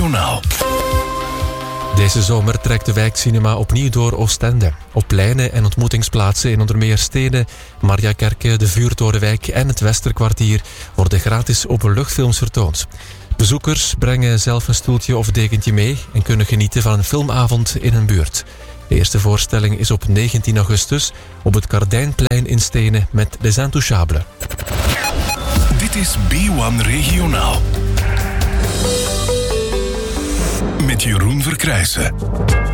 Regionaal. Deze zomer trekt de wijkcinema opnieuw door Oostende. Op pleinen en ontmoetingsplaatsen in onder meer Steden, Mariakerke, de Vuurtorenwijk en het Westerkwartier worden gratis openluchtfilms vertoond. Bezoekers brengen zelf een stoeltje of dekentje mee en kunnen genieten van een filmavond in hun buurt. De eerste voorstelling is op 19 augustus op het Kardijnplein in Stenen met Les Intouchables. Dit is B1 Regionaal. Met Jeroen Verkrijsen.